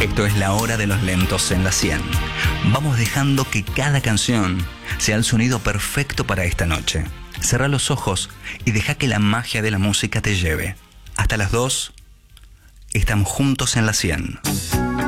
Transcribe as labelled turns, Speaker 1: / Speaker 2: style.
Speaker 1: Esto es la hora de los lentos en la 100. Vamos dejando que cada canción sea el sonido perfecto para esta noche. Cerrá los ojos y deja que la magia de la música te lleve. Hasta las 2, estamos juntos en la 100.